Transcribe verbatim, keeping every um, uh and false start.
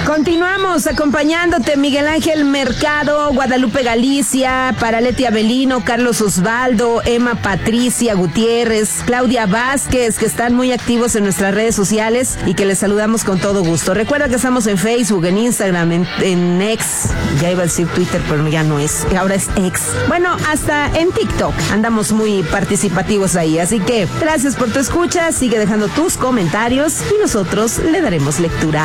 Continuamos acompañándote, Miguel Ángel Mercado, Guadalupe Galicia, para Leti Avelino, Carlos Osvaldo, Emma Patricia Gutiérrez, Claudia Vázquez, que están muy activos en nuestras redes sociales y que les saludamos con todo gusto. Recuerda que estamos en Facebook, en Instagram, en, en X, ya iba a decir Twitter, pero ya no es, ahora es X. Bueno, hasta en TikTok andamos muy participativos ahí, así que gracias por tu escucha, sigue dejando tus comentarios y nosotros le daremos lectura